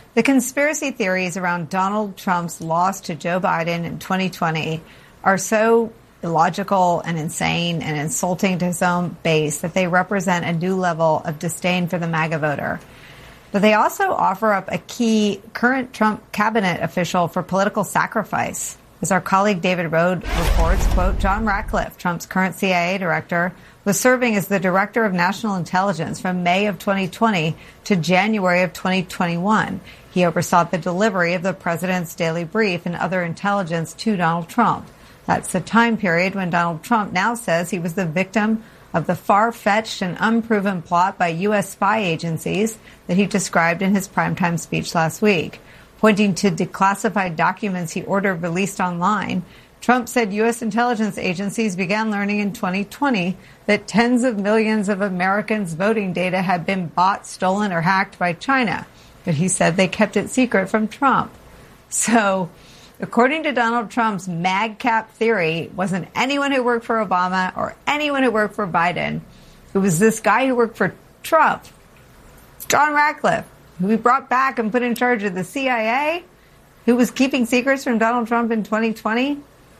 The conspiracy theories around Donald Trump's loss to Joe Biden in 2020 are so illogical and insane and insulting to his own base that they represent a new level of disdain for the MAGA voter. But they also offer up a key current Trump cabinet official for political sacrifice. As our colleague David Rode reports, quote, John Ratcliffe, Trump's current CIA director, was serving as the director of national intelligence from May of 2020 to January of 2021. He oversaw the delivery of the president's daily brief and other intelligence to Donald Trump. That's the time period when Donald Trump now says he was the victim of the far-fetched and unproven plot by U.S. spy agencies that he described in his primetime speech last week. Pointing to declassified documents he ordered released online, Trump said U.S. intelligence agencies began learning in 2020 that tens of millions of Americans' voting data had been bought, stolen, or hacked by China. But he said they kept it secret from Trump. So, according to Donald Trump's MAGCAP theory, it wasn't anyone who worked for Obama or anyone who worked for Biden. It was this guy who worked for Trump, John Ratcliffe, who he brought back and put in charge of the CIA, who was keeping secrets from Donald Trump in 2020.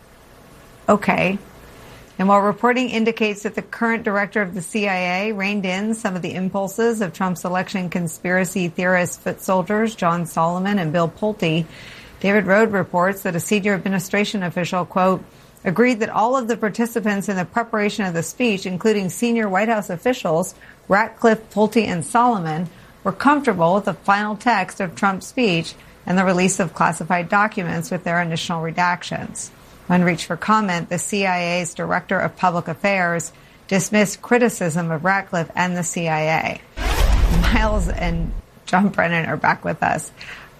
Okay. And while reporting indicates that the current director of the CIA reined in some of the impulses of Trump's election conspiracy theorist foot soldiers, John Solomon and Bill Pulte, David Rode reports that a senior administration official, quote, agreed that all of the participants in the preparation of the speech, including senior White House officials, Ratcliffe, Pulte, and Solomon, were comfortable with the final text of Trump's speech and the release of classified documents with their initial redactions. When reached for comment, the CIA's Director of Public Affairs dismissed criticism of Ratcliffe and the CIA. Miles and John Brennan are back with us.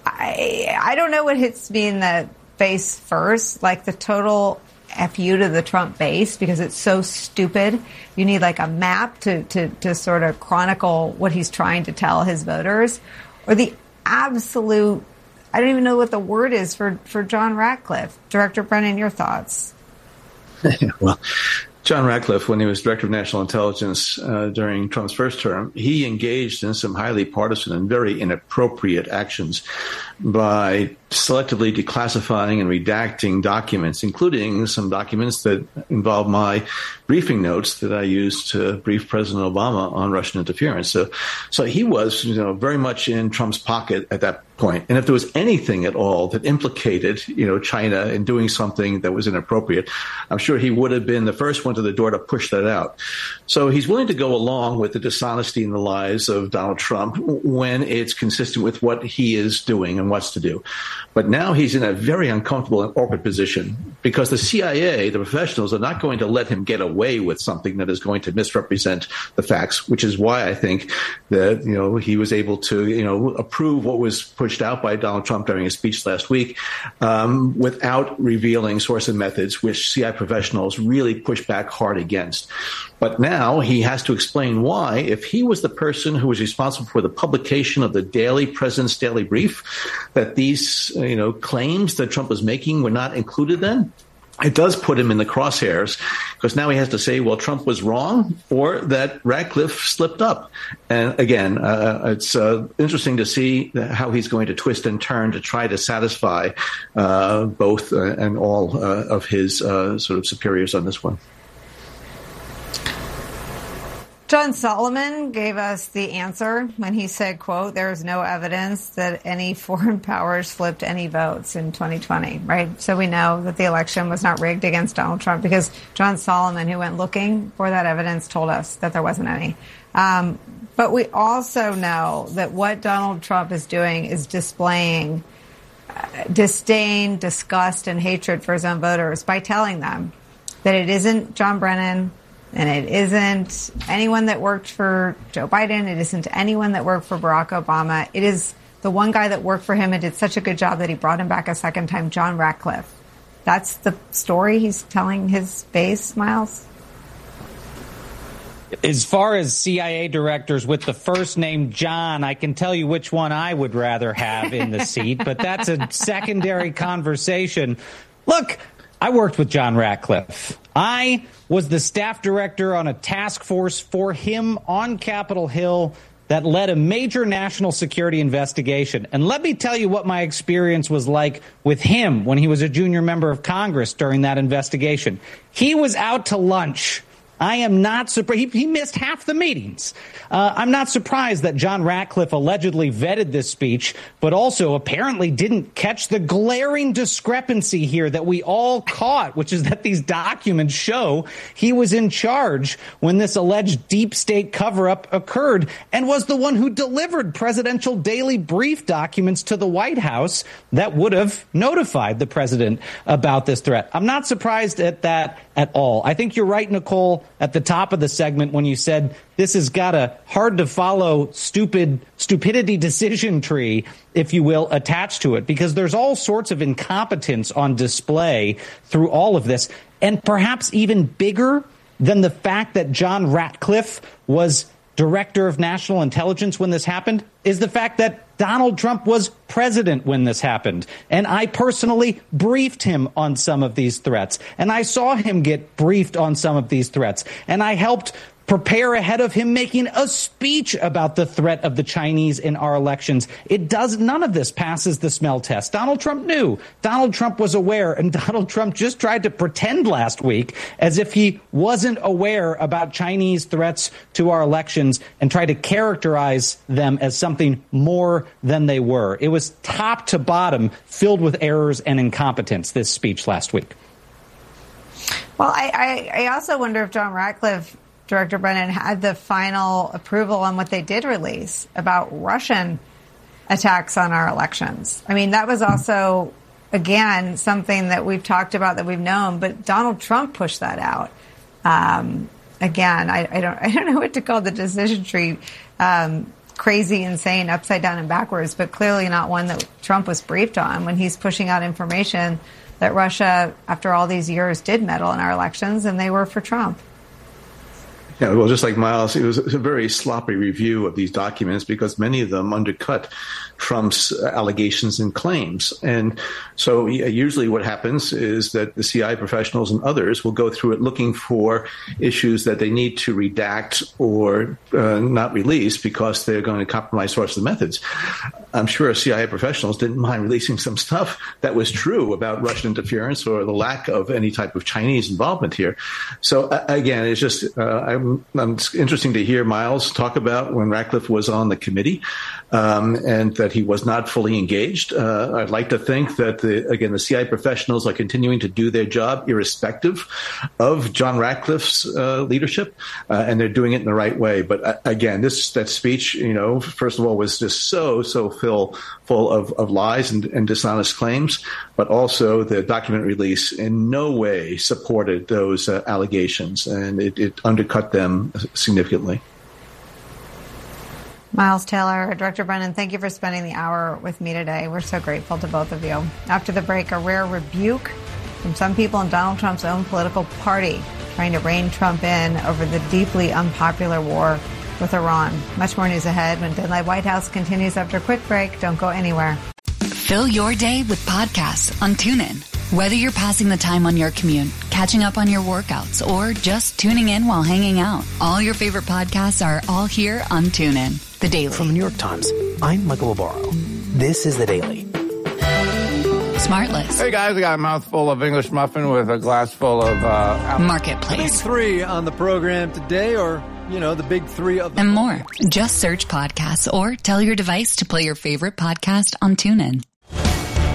I don't know what hits me in the face first, like the total FU to the Trump base, because it's so stupid. You need like a map to sort of chronicle what he's trying to tell his voters, or the absolute, I don't even know what the word is for John Ratcliffe. Director Brennan, your thoughts? Well, John Ratcliffe, when he was Director of National Intelligence during Trump's first term, he engaged in some highly partisan and very inappropriate actions by selectively declassifying and redacting documents, including some documents that involve my briefing notes that I used to brief President Obama on Russian interference. So he was, very much in Trump's pocket at that point. And if there was anything at all that implicated, China in doing something that was inappropriate, I'm sure he would have been the first one to the door to push that out. So he's willing to go along with the dishonesty and the lies of Donald Trump when it's consistent with what he is doing and wants to do. But now he's in a very uncomfortable and awkward position because the CIA, the professionals, are not going to let him get away with something that is going to misrepresent the facts, which is why I think that, he was able to, approve what was pushed out by Donald Trump during his speech last week without revealing source and methods, which CIA professionals really pushed back hard against. But now he has to explain why, if he was the person who was responsible for the publication of the President's Daily Brief, that these, claims that Trump was making were not included then. It does put him in the crosshairs because now he has to say, well, Trump was wrong or that Ratcliffe slipped up. And again, it's interesting to see how he's going to twist and turn to try to satisfy both and all of his sort of superiors on this one. John Solomon gave us the answer when he said, quote, there is no evidence that any foreign powers flipped any votes in 2020, right? So we know that the election was not rigged against Donald Trump because John Solomon, who went looking for that evidence, told us that there wasn't any. But we also know that what Donald Trump is doing is displaying disdain, disgust, and hatred for his own voters by telling them that it isn't John Brennan, and it isn't anyone that worked for Joe Biden. It isn't anyone that worked for Barack Obama. It is the one guy that worked for him and did such a good job that he brought him back a second time, John Ratcliffe. That's the story he's telling his base, Miles? As far as CIA directors with the first name John, I can tell you which one I would rather have in the seat, but that's a secondary conversation. Look, I worked with John Ratcliffe. I was the staff director on a task force for him on Capitol Hill that led a major national security investigation. And let me tell you what my experience was like with him when he was a junior member of Congress during that investigation. He was out to lunch. I am not surprised. He missed half the meetings. I'm not surprised that John Ratcliffe allegedly vetted this speech, but also apparently didn't catch the glaring discrepancy here that we all caught, which is that these documents show he was in charge when this alleged deep state cover-up occurred and was the one who delivered presidential daily brief documents to the White House that would have notified the president about this threat. I'm not surprised at that at all. I think you're right, Nicole, at the top of the segment when you said this has got a hard-to-follow stupidity decision tree, if you will, attached to it, because there's all sorts of incompetence on display through all of this. And perhaps even bigger than the fact that John Ratcliffe was director of national intelligence when this happened is the fact that Donald Trump was president when this happened. And I personally briefed him on some of these threats. And I saw him get briefed on some of these threats. And I helped prepare ahead of him making a speech about the threat of the Chinese in our elections. None of this passes the smell test. Donald Trump knew. Donald Trump was aware, and Donald Trump just tried to pretend last week as if he wasn't aware about Chinese threats to our elections and tried to characterize them as something more than they were. It was top to bottom filled with errors and incompetence, this speech last week. Well, I also wonder if John Ratcliffe, Director Brennan, had the final approval on what they did release about Russian attacks on our elections. I mean, that was also, again, something that we've talked about, that we've known, but Donald Trump pushed that out. Again, I don't know what to call the decision tree, crazy, insane, upside down and backwards, but clearly not one that Trump was briefed on when he's pushing out information that Russia, after all these years, did meddle in our elections, and they were for Trump. Yeah, well, just like Miles, it was a very sloppy review of these documents because many of them undercut Trump's allegations and claims. And so usually what happens is that the CIA professionals and others will go through it looking for issues that they need to redact or not release because they're going to compromise sources and methods. I'm sure CIA professionals didn't mind releasing some stuff that was true about Russian interference or the lack of any type of Chinese involvement here. So again, it's just it's interesting to hear Miles talk about when Ratcliffe was on the committee and that he was not fully engaged. I'd like to think that, the CIA professionals are continuing to do their job irrespective of John Ratcliffe's leadership, and they're doing it in the right way. But again, that speech, first of all, was just so full of lies and dishonest claims, but also the document release in no way supported those allegations, and it undercut them significantly. Miles Taylor, Director Brennan, thank you for spending the hour with me today. We're so grateful to both of you. After the break, a rare rebuke from some people in Donald Trump's own political party trying to rein Trump in over the deeply unpopular war with Iran. Much more news ahead when Deadline White House continues after a quick break. Don't go anywhere. Fill your day with podcasts on TuneIn. Whether you're passing the time on your commute, catching up on your workouts, or just tuning in while hanging out, all your favorite podcasts are all here on TuneIn. The Daily. From the New York Times, I'm Michael Barbaro. This is The Daily. Smartless. Hey guys, I got a mouthful of English muffin with a glass full of Marketplace. The big three on the program today, or, the big three of them. And more. Just search podcasts or tell your device to play your favorite podcast on TuneIn.